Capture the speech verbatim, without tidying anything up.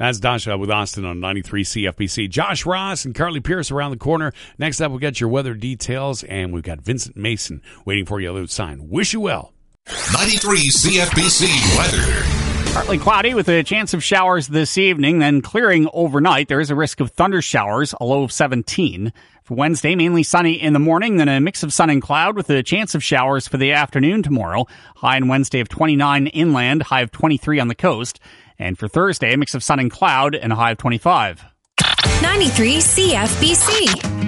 That's Dasha with Austin on ninety-three C F B C. Josh Ross and Carly Pierce around the corner. Next up, we'll get your weather details, and we've got Vincent Mason waiting for you outside. Wish you well. ninety-three C F B C weather. Partly cloudy with a chance of showers this evening, then clearing overnight. There is a risk of thunder showers, a low of seventeen. For Wednesday, mainly sunny in the morning, then a mix of sun and cloud with a chance of showers for the afternoon tomorrow. High on Wednesday of twenty-nine inland, high of twenty-three on the coast. And for Thursday, a mix of sun and cloud and a high of twenty-five. ninety-three C F B C.